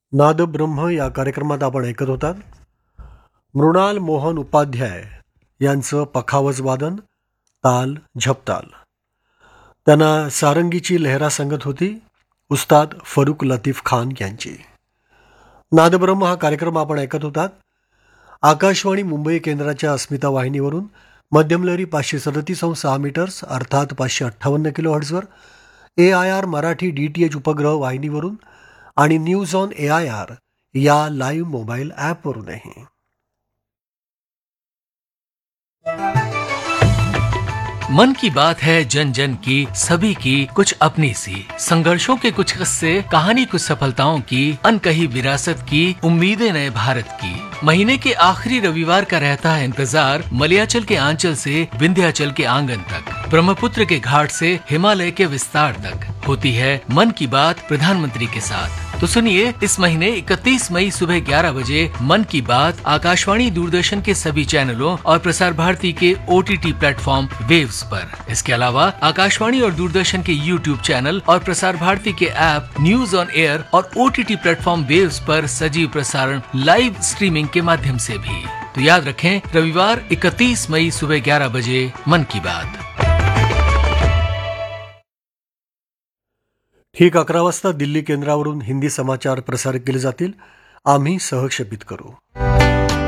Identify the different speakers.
Speaker 1: नाद ब्रह्म या कार्यक्रमात आपण ऐकत होतात मृणाल मोहन उपाध्याय यांचं पखावज वादन, ताल झपताल. त्यांना सारंगीची लहरा संगत होती उस्ताद फरूक लतीफ खान यांची. नादब्रह्म हा कार्यक्रम आपण ऐकत होतात आकाशवाणी मुंबई केंद्राच्या अस्मिता वाहिनीवरून मध्यमलहरी 537.6 मीटर्स अर्थात 558 किलोहर्ट्झवर, AIR मराठी DTH उपग्रह वाहिनीवरून आणि न्यूज ऑन AIR या लाईव्ह मोबाईल ॲपवरूनही.
Speaker 2: मन की बात है जन जन की, सभी की कुछ अपनी सी. संघर्षों के कुछ किस्से, कहानी कुछ सफलताओं की, अनकही विरासत की, उम्मीदें नए भारत की. महीने के आखिरी रविवार का रहता है इंतजार मलयाचल के आंचल से विंध्याचल के आंगन तक, ब्रह्मपुत्र के घाट से हिमालय के विस्तार तक होती है मन की बात प्रधानमंत्री के साथ. तो सुनिए इस महीने 31 मई सुबह 11 बजे मन की बात आकाशवाणी दूरदर्शन के सभी चैनलों और प्रसार भारती के OTT प्लेटफॉर्म वेव्स पर. इसके अलावा आकाशवाणी और दूरदर्शन के YouTube चैनल और प्रसार भारती के ऐप न्यूज ऑन एयर और OTT प्लेटफॉर्म वेव्स पर सजीव प्रसारण लाइव स्ट्रीमिंग के माध्यम से भी. तो याद रखें, रविवार 31 मई सुबह 11 बजे मन की बात.
Speaker 1: ठीक 11 वाजता दिल्ली केंद्रावरून हिंदी समाचार प्रसारित केले जातील. आम्ही सहक्षेपित करू.